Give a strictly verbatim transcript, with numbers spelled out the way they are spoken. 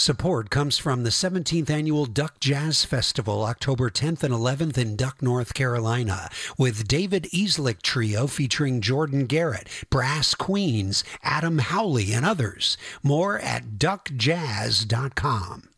Support comes from the seventeenth Annual Duck Jazz Festival, October tenth and eleventh in Duck, North Carolina, with David Easlick Trio featuring Jordan Garrett, Brass Queens, Adam Howley, and others. More at duck jazz dot com.